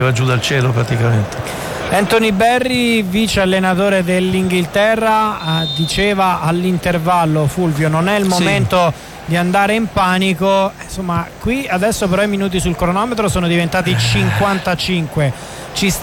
va giù dal cielo praticamente. Anthony Berry, vice allenatore dell'Inghilterra, diceva all'intervallo: Fulvio, non è il momento di andare in panico. Insomma, qui adesso però i minuti sul cronometro sono diventati 55. Ci